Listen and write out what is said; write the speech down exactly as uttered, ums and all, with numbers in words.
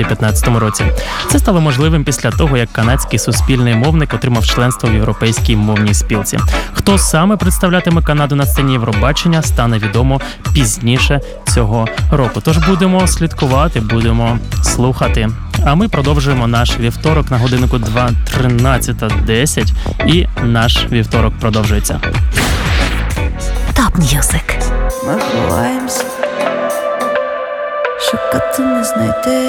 п'ятнадцятому році. Це стало можливим після того, як канадський суспільний мовник отримав членство в Європейській мовній спілці. Хто саме представлятиме Канаду на сцені Євробачення, стане відомо пізніше цього року. Тож будемо слідкувати, будемо слухати. А ми продовжуємо наш вівторок на годиннику тринадцята десять, і наш вівторок продовжується. Топ М'юзик. Ми ховаємося, шукати не знайти.